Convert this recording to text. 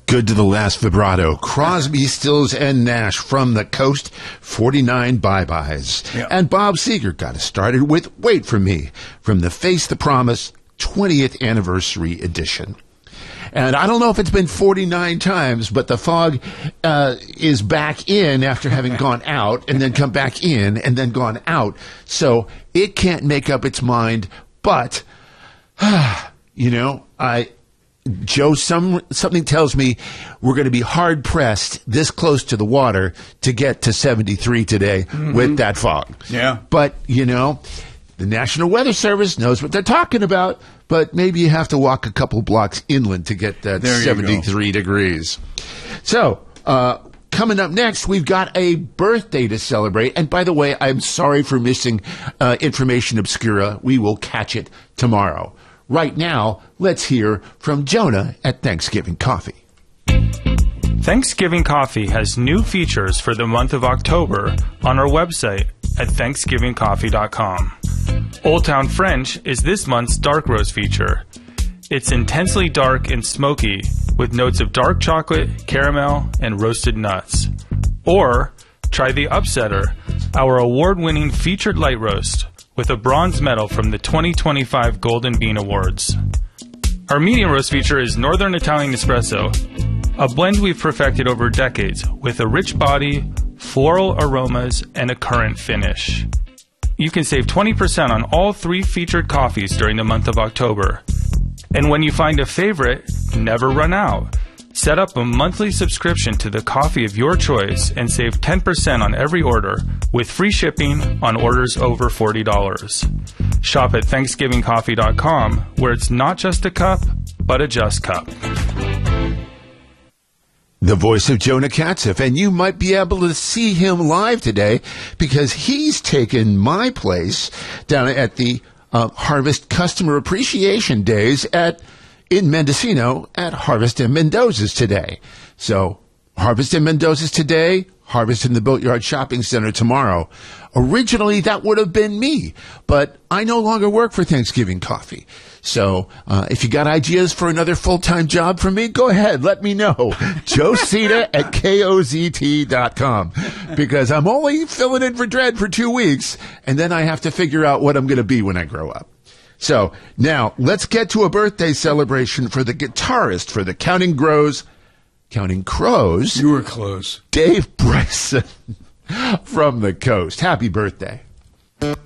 Good to the last vibrato. Crosby, Stills, and Nash from the coast, 49 bye-byes. Yeah. And Bob Seger got us started with Wait For Me from the Face the Promise 20th Anniversary Edition. And I don't know if it's been 49 times, but the fog is back in after having gone out and then come back in and then gone out. So it can't make up its mind, but, Joe, something tells me we're going to be hard-pressed this close to the water to get to 73 today with that fog. Yeah. But, the National Weather Service knows what they're talking about, but maybe you have to walk a couple blocks inland to get that 73 degrees. So, coming up next, we've got a birthday to celebrate. And by the way, I'm sorry for missing information obscura. We will catch it tomorrow. Right now, let's hear from Jonah at Thanksgiving Coffee. Thanksgiving Coffee has new features for the month of October on our website at thanksgivingcoffee.com. Old Town French is this month's dark roast feature. It's intensely dark and smoky with notes of dark chocolate, caramel, and roasted nuts. Or try the Upsetter, our award-winning featured light roast with a bronze medal from the 2025 Golden Bean Awards. Our medium roast feature is Northern Italian Espresso, a blend we've perfected over decades with a rich body, floral aromas, and a current finish. You can save 20% on all 3 featured coffees during the month of October. And when you find a favorite, never run out. Set up a monthly subscription to the coffee of your choice and save 10% on every order with free shipping on orders over $40. Shop at thanksgivingcoffee.com, where it's not just a cup, but a just cup. The voice of Jonah Katzif, and you might be able to see him live today because he's taken my place down at the Harvest Customer Appreciation Days in Mendocino at Harvest and Mendoza's today. So, Harvest and Mendoza's today, Harvest in the Boatyard Shopping Center tomorrow. Originally, that would have been me, but I no longer work for Thanksgiving Coffee. So, if you got ideas for another full-time job for me, go ahead, let me know. Josita at KOZT.com. Because I'm only filling in for Dread for 2 weeks, and then I have to figure out what I'm going to be when I grow up. So, now, let's get to a birthday celebration for the guitarist for the Counting Crows. You were close. Dave Bryson from the coast. Happy birthday.